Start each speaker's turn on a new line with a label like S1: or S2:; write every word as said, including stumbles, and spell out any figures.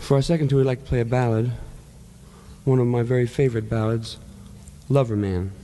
S1: For our second tour, we'd like to play a ballad, one of my very favorite ballads, Lover Man.